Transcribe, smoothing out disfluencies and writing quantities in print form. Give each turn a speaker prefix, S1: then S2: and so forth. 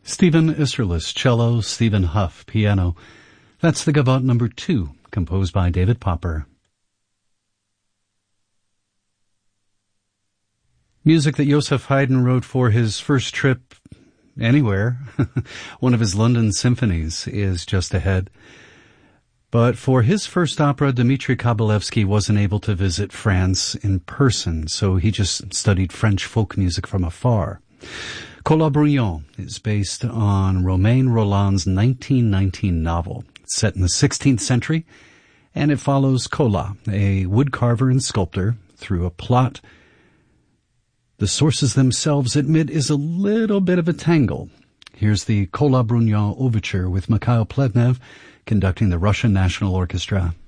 S1: Stephen Isserlis, cello, Stephen Huff, piano. That's the Gavotte number 2, composed by David Popper. Music that Joseph Haydn wrote for his first trip anywhere. One of his London symphonies is just ahead. But for his first opera, Dmitri Kabalevsky wasn't able to visit France in person, so he just studied French folk music from afar. Colas Bruyant is based on Romain Rolland's 1919 novel. It's set in the 16th century, and it follows Colas, a woodcarver and sculptor, through a plot the sources themselves admit is a little bit of a tangle. Here's the Colas Bruyant Overture with Mikhail Plednev conducting the Russian National Orchestra.